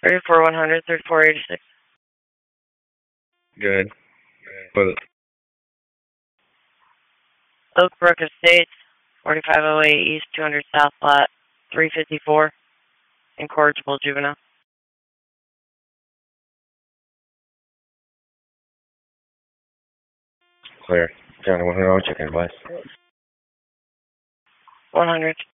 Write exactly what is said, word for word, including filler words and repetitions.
thirty-four one hundred, thirty-four eighty-six. Good. But Oak Brook Estates, forty-five oh eight East two hundred South Lot, three fifty-four. Incorrigible juvenile. Clear. Johnny one hundred, check in advice. one hundred.